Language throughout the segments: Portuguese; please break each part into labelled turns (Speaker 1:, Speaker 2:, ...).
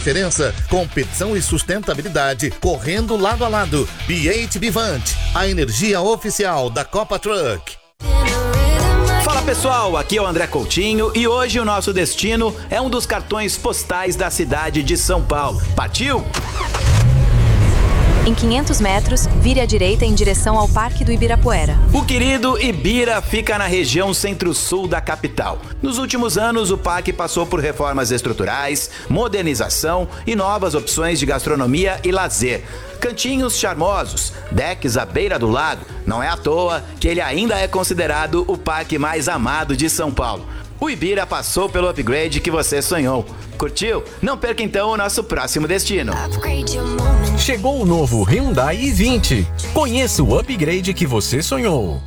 Speaker 1: diferença. Competição e sustentabilidade correndo lado a lado. B8 Vivant, a energia oficial da Copa Truck.
Speaker 2: Fala pessoal, aqui é o André Coutinho e hoje o nosso destino é um dos cartões postais da cidade de São Paulo. Partiu?
Speaker 3: Em 500 metros, vire à direita em direção ao Parque do Ibirapuera.
Speaker 2: O querido Ibira fica na região centro-sul da capital. Nos últimos anos, o parque passou por reformas estruturais, modernização e novas opções de gastronomia e lazer. Cantinhos charmosos, decks à beira do lago. Não é à toa que ele ainda é considerado o parque mais amado de São Paulo. O Ibira passou pelo upgrade que você sonhou. Curtiu? Não perca então o nosso próximo destino.
Speaker 4: Chegou o novo Hyundai i20. Conheça o upgrade que você sonhou.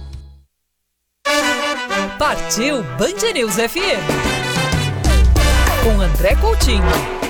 Speaker 5: Partiu Band News FM. Com André Coutinho.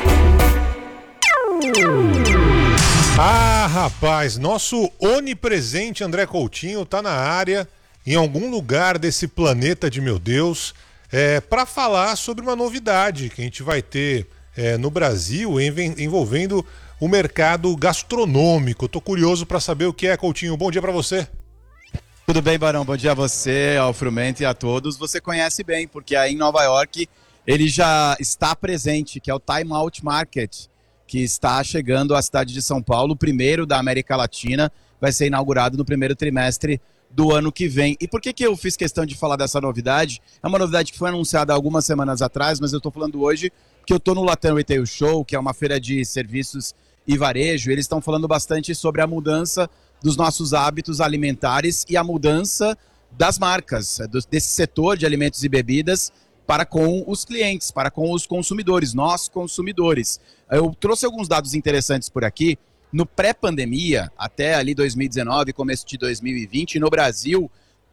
Speaker 6: Ah, rapaz, nosso onipresente André Coutinho tá na área, em algum lugar desse planeta de meu Deus, para falar sobre uma novidade que a gente vai ter no Brasil envolvendo o mercado gastronômico. Tô curioso para saber o que é, Coutinho. Bom dia para você.
Speaker 7: Tudo bem, Barão? Bom dia a você, ao Frumento e a todos. Você conhece bem, porque aí em Nova York ele já está presente, que é o Time Out Market, que está chegando à cidade de São Paulo, o primeiro da América Latina, vai ser inaugurado no primeiro trimestre do ano que vem. E por que eu fiz questão de falar dessa novidade? É uma novidade que foi anunciada algumas semanas atrás, mas eu estou falando hoje que eu estou no Latam Retail Show, que é uma feira de serviços e varejo, e eles estão falando bastante sobre a mudança dos nossos hábitos alimentares e a mudança das marcas, desse setor de alimentos e bebidas para com os clientes, para com os consumidores, nós consumidores. Eu trouxe alguns dados interessantes por aqui. No pré-pandemia, até ali 2019, começo de 2020, no Brasil,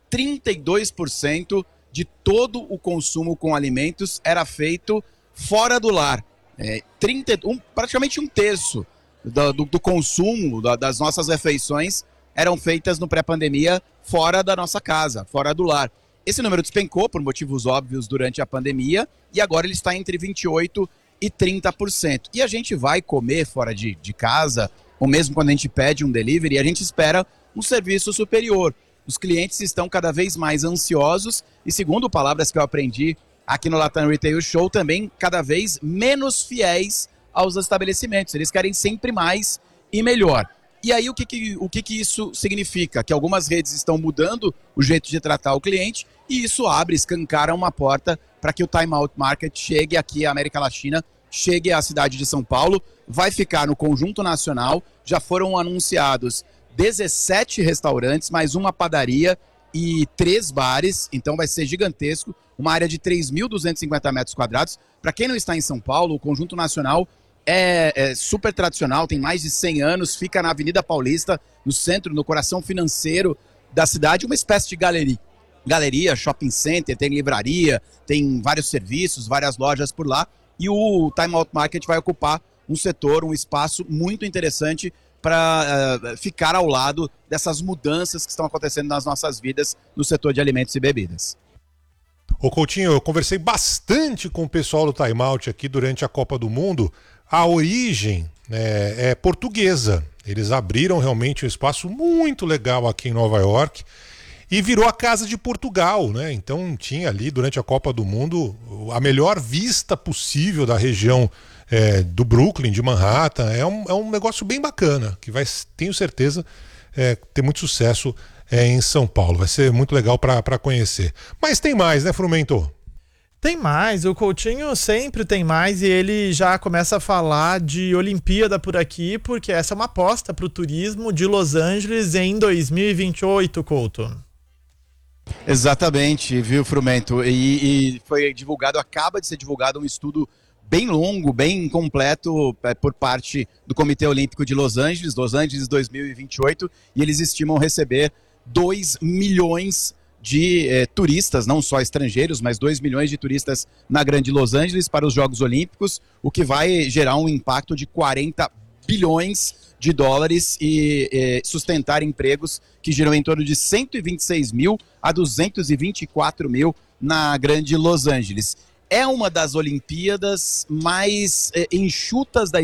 Speaker 7: 32% de todo o consumo com alimentos era feito fora do lar. Praticamente um terço do consumo das nossas refeições eram feitas no pré-pandemia fora da nossa casa, fora do lar. Esse número despencou por motivos óbvios durante a pandemia e agora ele está entre 28% e 30%. E a gente vai comer fora de casa, ou mesmo quando a gente pede um delivery, a gente espera um serviço superior. Os clientes estão cada vez mais ansiosos e, segundo palavras que eu aprendi aqui no Latam Retail Show, também cada vez menos fiéis aos estabelecimentos. Eles querem sempre mais e melhor. E aí o que isso significa? Que algumas redes estão mudando o jeito de tratar o cliente e isso escancara uma porta para que o Time Out Market chegue aqui à América Latina, chegue à cidade de São Paulo, vai ficar no conjunto nacional, já foram anunciados 17 restaurantes, mais uma padaria e 3 bares, então vai ser gigantesco, uma área de 3.250 metros quadrados. Para quem não está em São Paulo, o conjunto nacional é super tradicional, tem mais de 100 anos, fica na Avenida Paulista, no centro, no coração financeiro da cidade, uma espécie de galeria, shopping center, tem livraria, tem vários serviços, várias lojas por lá, e o Time Out Market vai ocupar um setor, um espaço muito interessante para ficar ao lado dessas mudanças que estão acontecendo nas nossas vidas no setor de alimentos e bebidas.
Speaker 6: Ô Coutinho, eu conversei bastante com o pessoal do Time Out aqui durante a Copa do Mundo. A origem é portuguesa. Eles abriram realmente um espaço muito legal aqui em Nova York e virou a Casa de Portugal, né? Então tinha ali durante a Copa do Mundo a melhor vista possível da região do Brooklyn, de Manhattan. É um negócio bem bacana, que vai, tenho certeza, ter muito sucesso em São Paulo. Vai ser muito legal para conhecer. Mas tem mais, né, Frumento?
Speaker 8: Tem mais, o Coutinho sempre tem mais e ele já começa a falar de Olimpíada por aqui, porque essa é uma aposta para o turismo de Los Angeles em 2028, Couto.
Speaker 7: Exatamente, viu, Frumento? E foi divulgado, acaba de ser divulgado um estudo bem longo, bem completo por parte do Comitê Olímpico de Los Angeles 2028, e eles estimam receber 2 milhões de turistas, não só estrangeiros, mas 2 milhões de turistas na Grande Los Angeles para os Jogos Olímpicos, o que vai gerar um impacto de 40 bilhões de dólares e sustentar empregos que giram em torno de 126 mil a 224 mil na Grande Los Angeles. É uma das Olimpíadas mais enxutas da